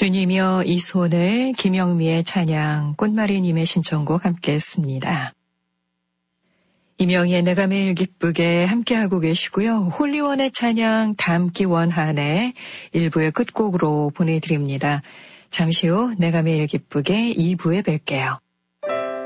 주님이여 이 손을 김영미의 찬양 꽃마리님의 신청곡 함께 했습니다. 이명희의 내가 매일 기쁘게 함께하고 계시고요. 홀리원의 찬양 담기 원한의 1부의 끝곡으로 보내드립니다. 잠시 후 내가 매일 기쁘게 2부에 뵐게요.